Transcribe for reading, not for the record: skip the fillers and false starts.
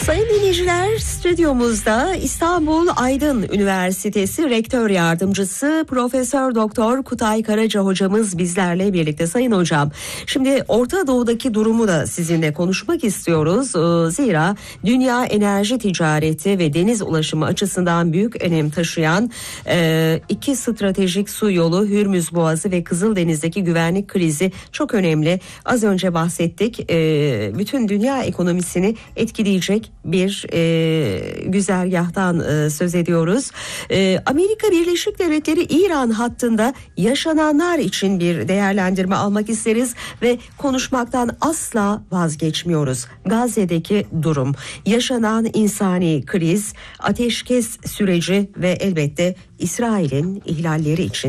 Sayın dinleyiciler, stüdyomuzda İstanbul Aydın Üniversitesi Rektör Yardımcısı Profesör Doktor Kutay Karaca hocamız bizlerle birlikte. Sayın hocam, şimdi Orta Doğu'daki durumu da sizinle konuşmak istiyoruz. Zira dünya enerji ticareti ve deniz ulaşımı açısından büyük önem taşıyan iki stratejik su yolu, Hürmüz Boğazı ve Kızıldeniz'deki güvenlik krizi çok önemli. Az önce bahsettik. Bütün dünya ekonomisini etkileyecek bir güzergahtan söz ediyoruz. Amerika Birleşik Devletleri İran hattında yaşananlar için bir değerlendirme almak isteriz ve konuşmaktan asla vazgeçmiyoruz. Gazze'deki durum, yaşanan insani kriz, ateşkes süreci ve elbette İsrail'in ihlalleri için